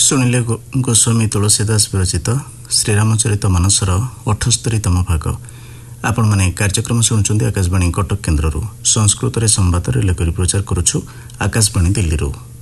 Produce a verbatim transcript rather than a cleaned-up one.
ଶୁଣିଲେ ଗୋସ୍ୱାମୀ ତୁଳସୀଦାସ ବିରଚିତ ଶ୍ରୀରାମଚରିତ ମାନସର ଅଠସ୍ତରୀତମ ଭାଗ। ଆପଣମାନେ କାର୍ଯ୍ୟକ୍ରମ ଶୁଣୁଛନ୍ତି ଆକାଶବାଣୀ କଟକ କେନ୍ଦ୍ରରୁ। ସଂସ୍କୃତରେ ସମ୍ବାଦ ରିଲେ କରି ପ୍ରଚାର କରୁଛୁ ଆକାଶବାଣୀ ଦିଲ୍ଲୀରୁ।